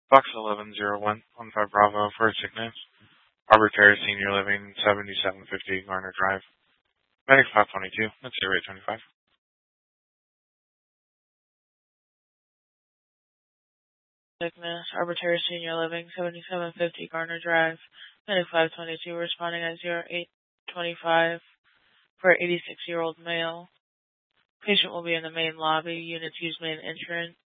Box 1101, 15 Bravo for a sickness. Arbitrary Senior Living, 7750 Garner Drive. Medic 522, let's say rate 25. Sickness, Arbitrary Senior Living, 7750 Garner Drive. Medic 522 responding at 0825 for 86-year-old male. Patient will be in the main lobby. Units use main entrance.